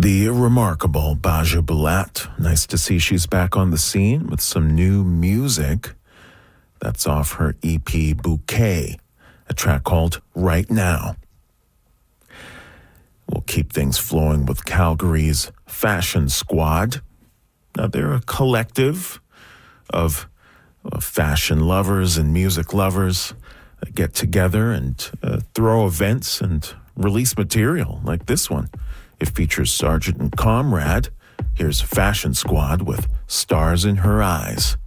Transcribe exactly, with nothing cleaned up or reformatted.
The remarkable Baja Bulat. Nice to see she's back on the scene with some new music. That's off her E P Bouquet, a track called Right Now. We'll keep things flowing with Calgary's Fashion Squad. Now, they're a collective of uh, fashion lovers and music lovers that get together and uh, throw events and release material like this one. It features Sergeant and Comrade. Here's Fashion Squad with Stars in Her Eyes.